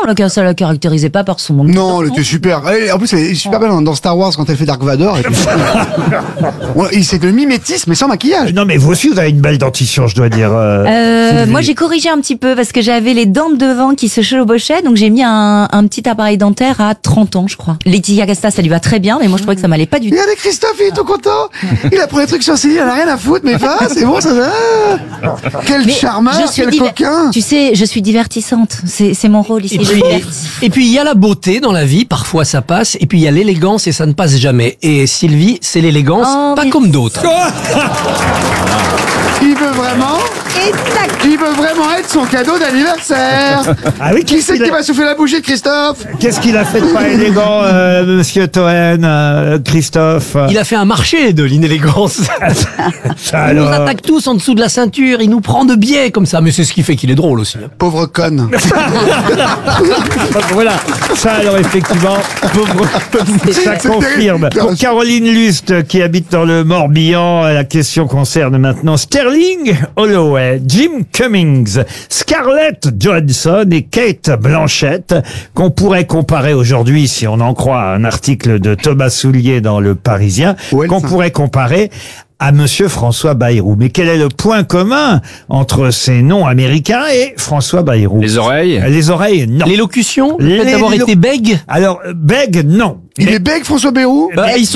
ça la caractérisait pas par son manque Non, elle était super. En plus, elle est super belle dans Star Wars quand elle fait Dark Vador. C'est de mimétisme, mais sans maquillage. Non, mais vous aussi, vous avez une belle dentition, je dois dire. moi, j'ai corrigé un petit peu parce que j'avais les dents de devant qui se chevauchaient, donc j'ai mis un petit appareil dentaire à 30 ans, je crois. Laetitia Casta, ça lui va très bien, mais moi, je trouvais que ça m'allait pas du tout. Regardez Christophe, il est tout content. Il a pris les trucs sur ses lits, il en a rien à foutre, mais c'est bon, ça va. Quel charmeur, quel coquin. Tu sais, je suis divertissante. C'est mon rôle ici. Et puis il y a la beauté dans la vie, parfois ça passe, et puis il y a l'élégance et ça ne passe jamais. Et Sylvie, c'est l'élégance, pas comme d'autres. Il veut vraiment être son cadeau d'anniversaire. Ah oui, Qui c'est qui va souffler la bougie, Christophe? Qu'est-ce qu'il a fait de pas élégant, monsieur Toen, Christophe? Il a fait un marché de l'inélégance. Ça, Il nous alors. attaque tous en dessous de la ceinture, il nous prend de biais comme ça, mais c'est ce qui fait qu'il est drôle aussi. Pauvre conne. Voilà, ça alors effectivement, ça confirme. terrible. Pour Caroline Lust, qui habite dans le Morbihan, la question concerne maintenant Sterling Holloway, Jim Cummings, Scarlett Johansson et Kate Blanchett, qu'on pourrait comparer aujourd'hui, si on en croit un article de Thomas Soulier dans Le Parisien, Ouais, qu'on ça. pourrait comparer à monsieur François Bayrou. Mais quel est le point commun entre ces noms américains et François Bayrou? Les oreilles. Les oreilles, non. L'élocution, le fait Les- d'avoir été bègue. Alors, bègue, non. Il est bègue, François Bayrou?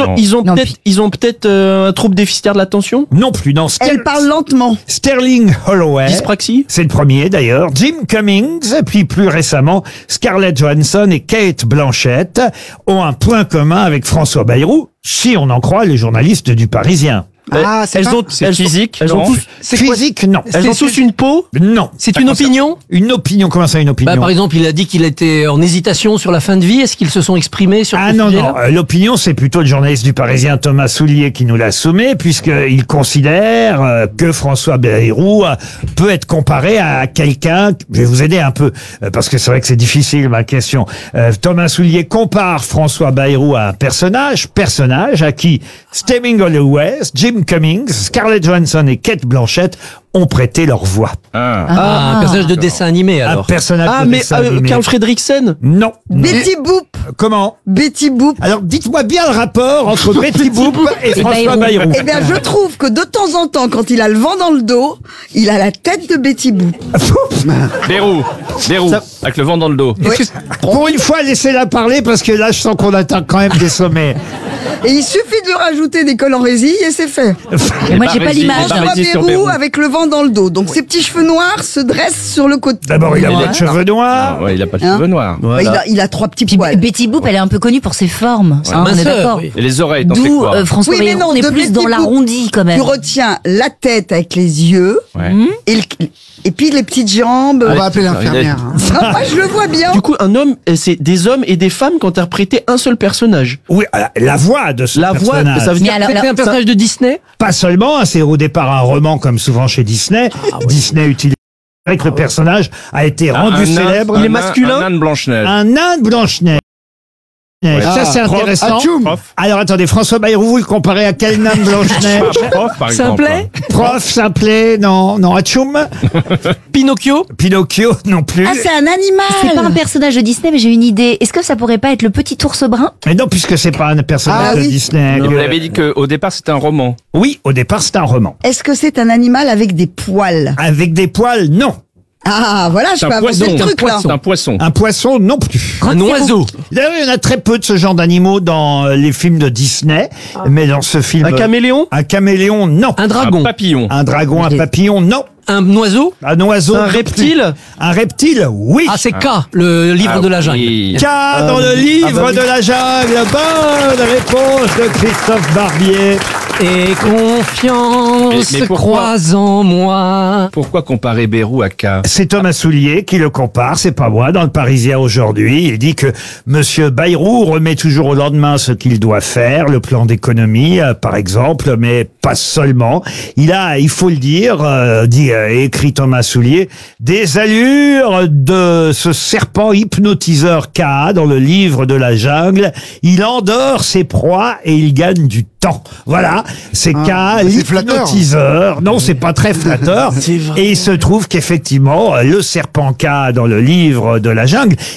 Ils ont peut-être un trouble déficitaire de l'attention. Non plus, non. Elle parle lentement. Sterling Holloway. Dyspraxie. C'est le premier d'ailleurs. Jim Cummings, et puis plus récemment, Scarlett Johansson et Kate Blanchett ont un point commun avec François Bayrou, si on en croit les journalistes du Parisien. Ah, c'est pas... C'est physique. Elles ont Laurent. tous, Physique, non. elles ont tous une peau. Non. C'est une opinion. Une opinion, comment ça une opinion? Par exemple, il a dit qu'il était en hésitation sur la fin de vie. Est-ce qu'ils se sont exprimés sur Ah ce non, sujet-là non, l'opinion c'est plutôt le journaliste du Parisien Thomas Soulier qui nous l'a soumis, puisqu'il considère que François Bayrou peut être comparé à quelqu'un, je vais vous aider un peu, parce que c'est vrai que c'est difficile ma question. Thomas Soulier compare François Bayrou à un personnage à qui Sterling Holloway, Jim Cummings, Scarlett Johansson et Kate Blanchett ont prêté leur voix. Ah, un personnage de dessin animé Un alors. personnage Ah, de mais dessin animé. Carl Fredricksen. Non. Betty Boop. Comment? Betty Boop. Alors dites-moi bien le rapport entre Betty Boop et François Bayrou. Eh bien, je trouve que de temps en temps, quand il a le vent dans le dos, il a la tête de Betty Boop. Bérou. Avec le vent dans le dos. Pour une fois, laissez-la parler parce que là, je sens qu'on atteint quand même des sommets. Et il suffit de lui rajouter des cols en résille et c'est fait. Et moi, j'ai pas l'image. François Bayrou avec le vent dans le dos. Donc ses petits cheveux noirs se dressent sur le côté. D'abord, il a pas de cheveux noirs. Ouais, il a pas de Hein cheveux noirs. Il a trois petits Puis poils. Betty Boop, elle est un peu connue pour ses formes. Hein, on est Minceur, d'accord. oui. Et les oreilles, t'en fais D'où quoi François Oui, mais Bayrou, non, on est de plus Betty dans Boop. l'arrondi quand même. Tu retiens la tête avec les yeux Ouais. et puis les petites jambes. On va appeler l'infirmière. hein. Non, moi, je le vois bien. Du coup, un homme, c'est des hommes et des femmes qui ont interprété un seul personnage. Oui, la voix de ce La voix, personnage. ça veut Mais dire. alors, C'était un personnage de Disney. Pas seulement, hein, c'est au départ un roman comme souvent chez Disney. Disney utilise que le personnage a été rendu célèbre. Il est masculin. Un âne Blanche-Neige. Un nain de Blanche-Neige. Ça, c'est intéressant. Atchoum. Alors, attendez, François Bayrou, vous le comparez à quel nain de Blanche-Neige? Prof, par exemple. Simplet. Prof, simplet, non, Atchoum. Pinocchio. Pinocchio, non plus. Ah, c'est un C'est pas un animal. personnage de Disney, mais j'ai une idée. Est-ce que ça pourrait pas être le petit ours brun? Mais non, puisque c'est pas un personnage Ah de oui. Disney. Vous l'avez dit qu'au départ, c'était un roman. Oui, au départ, c'est un roman. Est-ce que c'est un animal avec des poils? Avec des poils, non. Ah, voilà, je C'est peux un avancer poisson. le truc là. C'est un poisson. Un poisson, non plus. Un oiseau. D'ailleurs, il y en a très peu de ce genre d'animaux dans les films de Disney, mais dans ce film... Un caméléon. Un caméléon, non. Un Un dragon. papillon. Un dragon, un papillon, non. Un oiseau. Un oiseau, Un non plus. reptile. Un reptile, oui. Ah, c'est K, le livre de la jungle. Oui. K dans le livre oui. de la jungle. Bonne réponse de Christophe Barbier. Et confiance Mais pourquoi croise en moi. Pourquoi comparer Bérou à K? C'est Thomas Soulier qui le compare, c'est pas moi, dans le Parisien aujourd'hui. Il dit que Monsieur Bayrou remet toujours au lendemain ce qu'il doit faire, le plan d'économie, par exemple, mais pas seulement. Il a, il faut le dire, écrit Thomas Soulier, des allures de ce serpent hypnotiseur K dans le livre de la jungle. Il endort ses proies et il gagne du temps. Voilà, c'est K, c'est flatteur. l'hypnotiseur. Non, c'est pas très flatteur. C'est vrai. Et il se trouve qu'effectivement, le serpent K dans le livre de la jungle,